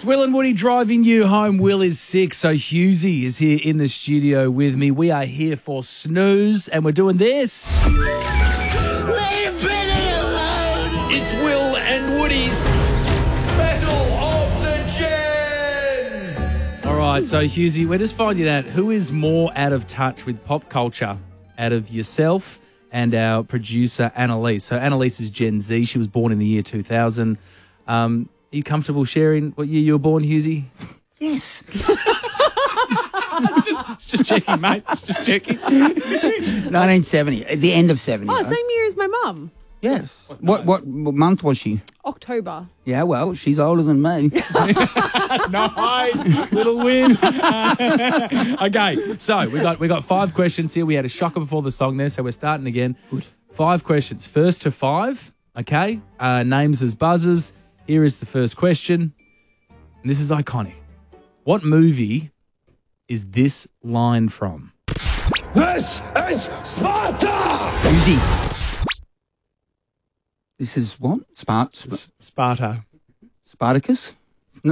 Will and Woody driving you home. Will is sick, so Hughesy is here in the studio with me. We are here for Snooze, and we're doing this. Leave Billy alone! It's Will and Woody's Battle of the Gens! All right, so Hughesy, we're just finding out who is more out of touch with pop culture out of yourself and our producer, Annalise. So Annalise is Gen Z. She was born in the year 2000. Are you comfortable sharing what year you were born, Hughesy? Yes. Just checking, mate. Just checking. 1970, at the end of 70. Oh, same year as my mum. Yes. What month was she? October. Yeah, well, she's older than me. Nice. Little win. Okay, so we got 5 questions here. We had a shocker before the song there, so we're starting again. Good. 5 questions. First to 5, okay? Names as buzzers. Here is the first question. And this is iconic. What movie is this line from? This is Sparta! Susie. This is what? Sparta. Spartacus? No,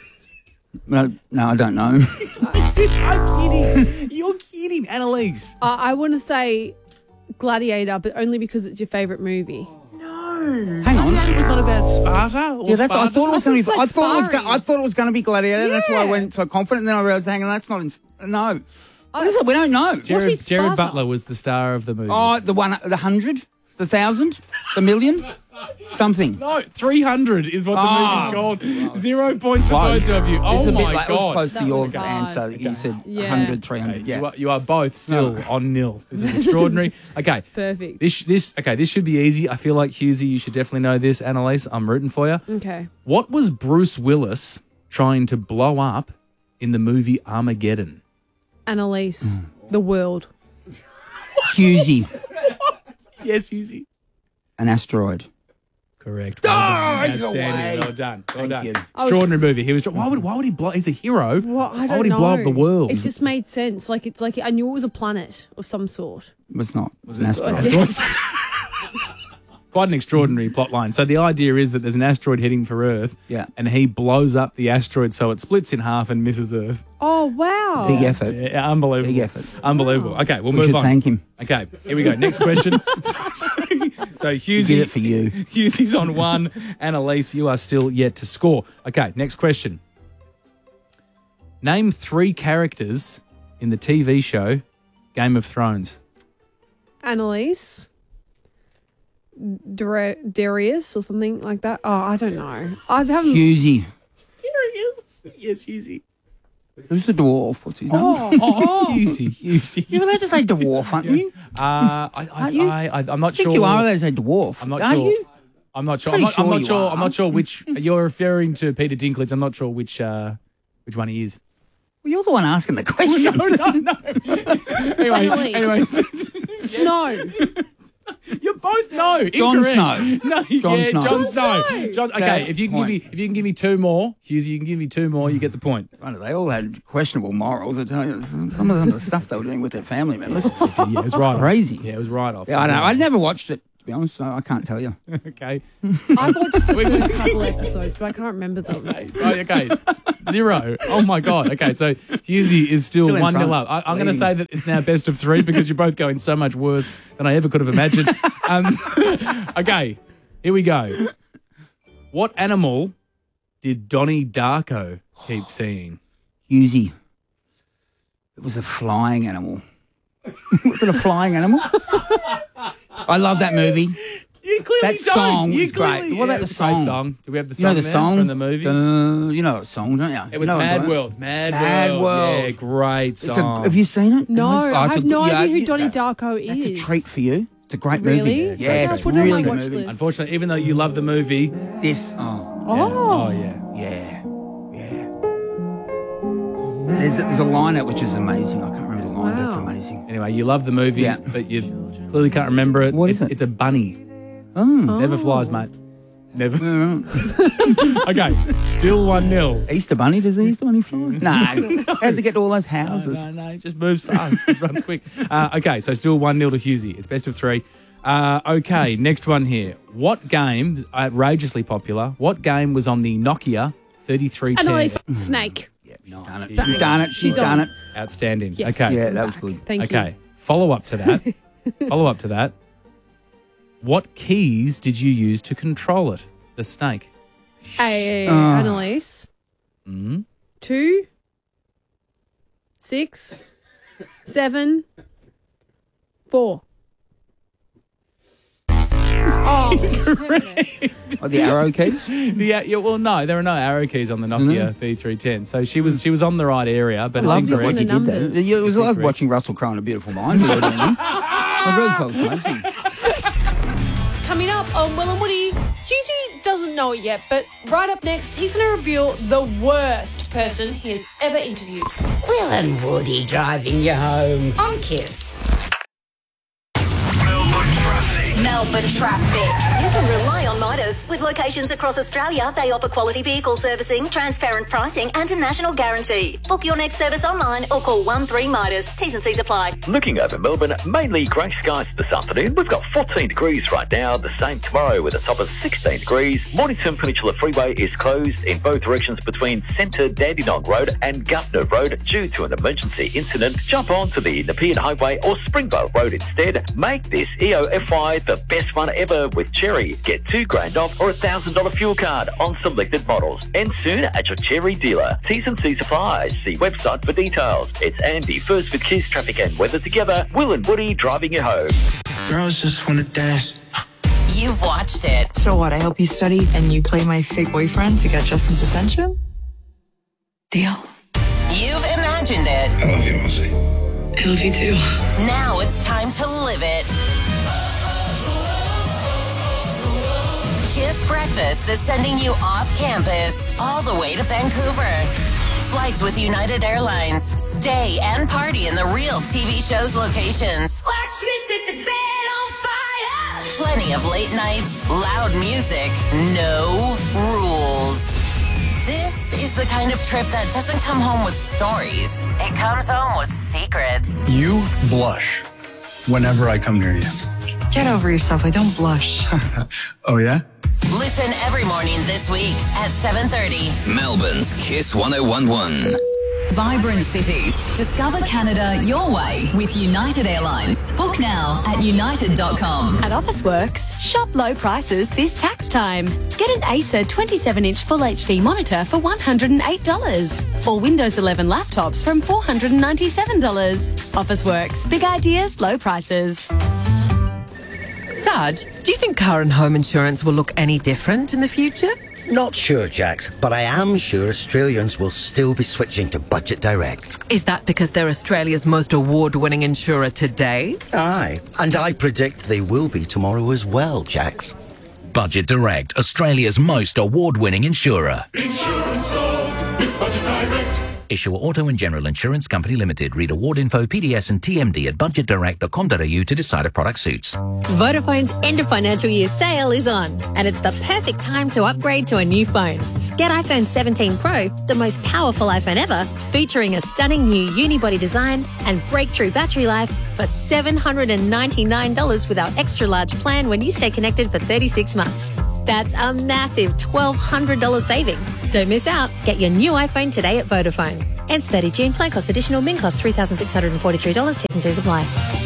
I don't know. I'm kidding. You're kidding, Annalise. I want to say Gladiator, but only because it's your favourite movie. Hang on. It was not about Sparta. Or Yeah, I thought it was going to be. That's like I thought it was going to be Gladiator. That's why I Yeah. went so confident. And then I realised, hang on, that's not. No. What is it? We don't know. Jared Sparta? Butler was the star of the movie. Oh, the 100, the 1,000, the million, something. No, 300 is what the movie's called. 0 points for Close. both of you. Oh, It's a bit my like- It was God. close to That your was hard. answer. You said Yeah. 100, 300. Yeah. You are both still on nil. This is extraordinary. Okay. Perfect. This should be easy. I feel like Hughesy, you should definitely know this. Annalise, I'm rooting for you. Okay. What was Bruce Willis trying to blow up in the movie Armageddon? Annalise, the world. Hughesy, Yes, Hughesy. an asteroid. Correct. Well done. no way. Outstanding. Well done. Well Thank done. you. Extraordinary movie. He was. Why would he blow? He's a hero. What? I don't Why would he know. blow up the world? It just made sense. It's like I knew it was a planet of some sort. It's not. It's an asteroid. Yeah. Quite an extraordinary plot line. So the idea is that there's an asteroid heading for Earth, Yeah. and he blows up the asteroid so it splits in half and misses Earth. Oh wow. Big effort. Yeah, unbelievable. Big effort. Unbelievable. Okay, we'll We move should on. thank him. Okay, here we go. Next question. So He did it for you. Hughesy's on 1. Annalise, you are still yet to score. Okay, next question. Name 3 characters in the TV show Game of Thrones. Annalise. Darius or something like that. Oh, I don't know. I haven't. Hughesy. Yes, Hughesy. Who's the dwarf? What's his name? Oh, Hughesy. You're allowed to say dwarf, aren't you? I'm not I think sure. you are allowed to say dwarf. I'm not are sure. you? I'm not sure. Pretty I'm not you sure. are. I'm not sure which you're referring to. Peter Dinklage. I'm not sure which one he is. Well, you're the one asking the question. No. anyway, Snow. you both know. Jon Incorrect. Snow. No, Jon yeah, Snow. Jon Snow. Okay, Okay, if you can give me 2 more, Hughesy, you can give me 2 more. You get the point. Right, they all had questionable morals. I tell you, some of the stuff they were doing with their family members. Yeah, it was right. Crazy. Yeah, it was right off. Yeah, I know. I'd never watched it, to be honest, so I can't tell you. Okay. I've watched the first couple episodes, but I can't remember them. Oh, okay. 0. Oh my God. Okay, so Hughesy is still Still in 1-0 front. up. I'm going to Leading. say that it's now best of 3 because you're both going so much worse than I ever could have imagined. Okay, here we go. What animal did Donnie Darko keep seeing? Hughesy. It was a flying animal. Was it a flying animal? I love that movie. You clearly That don't. song You was great. clearly- What about it the was a great song? song? Do we have the You song know the there song from the movie? You know the song, don't you? It was You know Mad right? World. Mad Mad World. Yeah, great It's a, song. have you seen it? No, Oh, I it's have a- no yeah, idea who you- Donnie Darko is. That's a treat for you. It's a great Really? movie. Yeah, Yes, I'll put it on really my good watch movie. list. Unfortunately, even though you love the movie, This, oh yeah. yeah. There's a line out which is amazing. I can't remember the line, but it's Wow. amazing. Anyway, you love the movie, Yeah. but you clearly can't remember it. What is it? It's a bunny. Oh. Never flies, mate. Never. Okay, still 1-0. Easter Bunny, does the Easter Bunny fly? No. How's it get to all those houses? No, it just moves fast. It runs quick. Okay, so still 1-0 to Hughesy. It's best of 3. Okay, next one here. What game, outrageously popular, what game was on the Nokia 3310. Annalise, snake. Done it. She's done it. She's done it. Outstanding. Yes. Okay. Yeah, that was good. Thank you. Okay. Follow up to that. What keys did you use to control it? The snake. Annalise. 2, 6, 7, 4. Oh, Oh, the arrow keys? Well, no, there are no arrow keys on the Nokia V310. So she was on the right area, but I it's love this incorrect. one. The numbers. It was like watching Russell Crowe in A Beautiful Mind. I really felt amazing. Coming up on Will and Woody, Husey doesn't know it yet, but right up next, he's going to reveal the worst person he has ever interviewed. Will and Woody driving you home on Kiss. Melbourne traffic. You can rely on Midas. With locations across Australia, they offer quality vehicle servicing, transparent pricing and a national guarantee. Book your next service online or call 13 Midas. T's and C's apply. Looking over Melbourne, mainly grey skies this afternoon. We've got 14 degrees right now, the same tomorrow with a top of 16 degrees. Mornington Peninsula Freeway is closed in both directions between Centre Dandenong Road and Gardner Road due to an emergency incident. Jump on to the Nepean Highway or Springvale Road instead. Make this EOFY the best one ever with Cherry. Get $2,000 off or $1,000 fuel card on selected models. And soon at your Cherry dealer. T's and C's apply. See website for details. It's Andy, first with Kiss Traffic and Weather together. Will and Woody driving you home. Girls just want to dance. You've watched it. So what, I help you study and you play my fake boyfriend to get Justin's attention? Deal. You've imagined it. I love you, Ozzy. I love you too. Now it's time to live it. Kiss Breakfast is sending you off campus all the way to Vancouver. Flights with United Airlines. Stay and party in the real TV show's locations. Watch me set the bed on fire. Plenty of late nights, loud music, no rules. This is the kind of trip that doesn't come home with stories. It comes home with secrets. You blush whenever I come near you. Get over yourself. I don't blush. Oh, yeah? Listen every morning this week at 7:30. Melbourne's Kiss 1011. Vibrant cities. Discover Canada your way with United Airlines. Book now at united.com. At Officeworks, shop low prices this tax time. Get an Acer 27-inch Full HD monitor for $108. Or Windows 11 laptops from $497. Officeworks. Big ideas, low prices. Sarge, do you think car and home insurance will look any different in the future? Not sure, Jax, but I am sure Australians will still be switching to Budget Direct. Is that because they're Australia's most award-winning insurer today? Aye, and I predict they will be tomorrow as well, Jax. Budget Direct, Australia's most award-winning insurer. Insurance solved with Budget Direct. Issuer Auto and General Insurance Company Limited. Read award info, PDS and TMD at budgetdirect.com.au to decide if product suits. Vodafone's end of financial year sale is on, and it's the perfect time to upgrade to a new phone. Get iPhone 17 Pro, the most powerful iPhone ever, featuring a stunning new unibody design and breakthrough battery life for $799 with our extra large plan when you stay connected for 36 months. That's a massive $1,200 saving. Don't miss out. Get your new iPhone today at Vodafone. Ends 30 June. Plan cost additional. Min cost $3,643. T's and C's apply.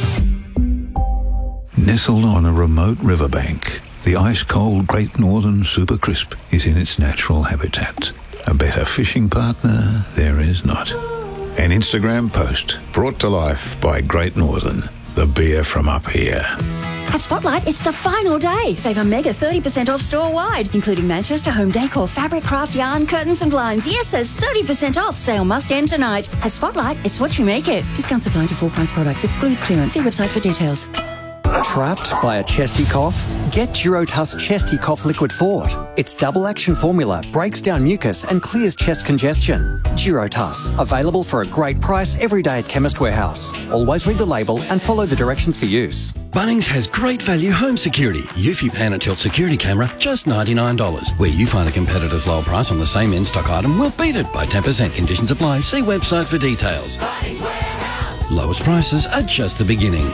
Nestled on a remote riverbank, the ice-cold Great Northern Super Crisp is in its natural habitat. A better fishing partner there is not. An Instagram post brought to life by Great Northern, the beer from up here. At Spotlight, it's the final day. Save a mega 30% off store-wide, including Manchester home decor, fabric, craft, yarn, curtains and blinds. Yes, there's 30% off. Sale must end tonight. At Spotlight, it's what you make it. Discounts apply to full-price products. Excludes clearance. See website for details. Trapped by a chesty cough? Get Durotuss Chesty Cough Liquid Fort. Its double-action formula breaks down mucus and clears chest congestion. Durotuss, available for a great price every day at Chemist Warehouse. Always read the label and follow the directions for use. Bunnings has great value home security. Eufy Pan and Tilt security camera, just $99. Where you find a competitor's low price on the same in-stock item, we'll beat it by 10%. Conditions apply. See website for details. Lowest prices are just the beginning.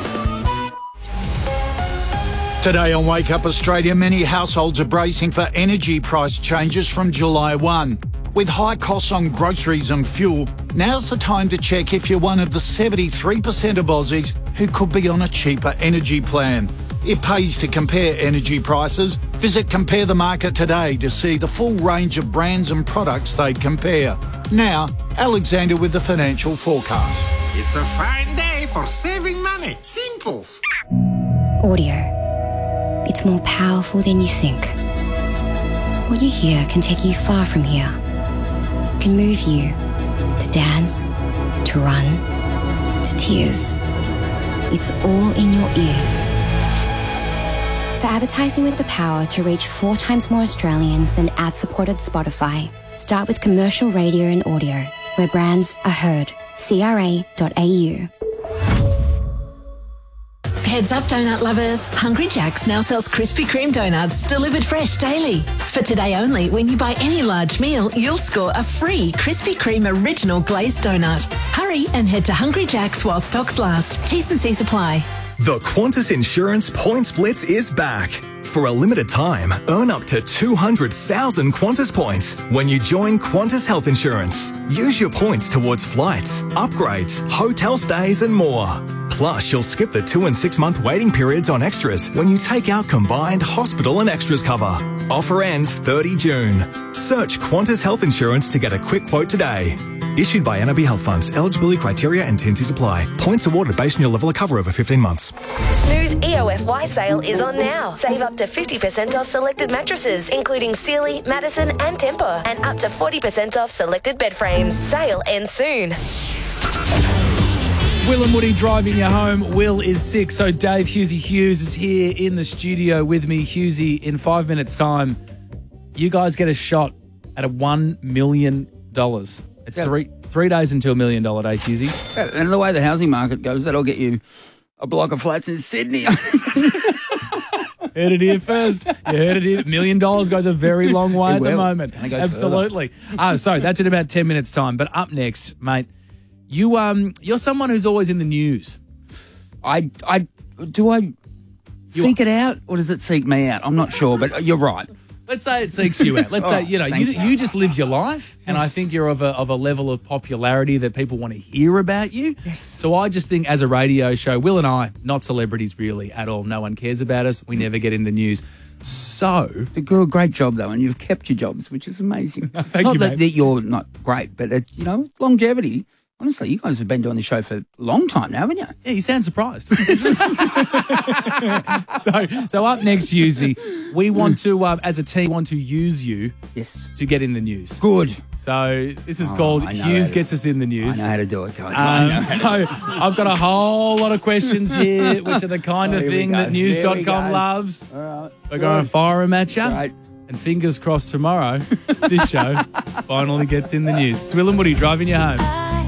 Today on Wake Up Australia, many households are bracing for energy price changes from July 1. With high costs on groceries and fuel, now's the time to check if you're one of the 73% of Aussies who could be on a cheaper energy plan. It pays to compare energy prices. Visit Compare the Market today to see the full range of brands and products they compare. Now, Alexander with the financial forecast. It's a fine day for saving money. Simples. Audio. It's more powerful than you think. What you hear can take you far from here. It can move you to dance, to run, to tears. It's all in your ears. For advertising with the power to reach 4 times more Australians than ad-supported Spotify, start with commercial radio and audio, where brands are heard. CRA.au. Heads up, donut lovers. Hungry Jack's now sells Krispy Kreme donuts delivered fresh daily. For today only, when you buy any large meal, you'll score a free Krispy Kreme original glazed donut. Hurry and head to Hungry Jack's while stocks last. T's and C's apply. The Qantas Insurance Points Blitz is back. For a limited time, earn up to 200,000 Qantas points when you join Qantas Health Insurance. Use your points towards flights, upgrades, hotel stays and more. Plus, you'll skip the 2 and 6 month waiting periods on extras when you take out combined hospital and extras cover. Offer ends 30 June. Search Qantas Health Insurance to get a quick quote today. Issued by NAB Health Funds. Eligibility criteria and T&Cs apply. Points awarded based on your level of cover over 15 months. Snooze EOFY sale is on now. Save up to 50% off selected mattresses, including Sealy, Madison and Tempur, and up to 40% off selected bed frames. Sale ends soon. It's Will and Woody driving you home. Will is sick, so Dave Hughesy Hughes is here in the studio with me. Hughesy, in 5 minutes' time, you guys get a shot at a $1 million. It's three days until $1 million day, Hughesy. And the way the housing market goes, that'll get you a block of flats in Sydney. Heard it here first. You heard it here. $1 million goes a very long way at the moment. Absolutely. So that's in about 10 minutes' time. But up next, mate, you're someone who's always in the news. Do I seek it out or does it seek me out? I'm not sure, but you're right. Let's say it seeks you out. Let's say, you just live your life, and I think you're of a level of popularity that people want to hear about you. Yes. So I just think as a radio show, Will and I, not celebrities really at all. No one cares about us. We never get in the news. So you do a great job, though, and you've kept your jobs, which is amazing. Thank you, mate. That you're not great, but, longevity. Honestly, you guys have been doing the show for a long time now, haven't you? Yeah, you sound surprised. So up next, Hughesy, we want to, as a team, want to use you to get in the news. Good. So this is called Hughes Gets Us in the News. I know how to do it, guys. So I've got a whole lot of questions here, which are the kind of thing that News.com loves. All right. We're going to fire them at you. Right. And fingers crossed tomorrow, this show finally gets in the news. It's Will and Woody driving you home.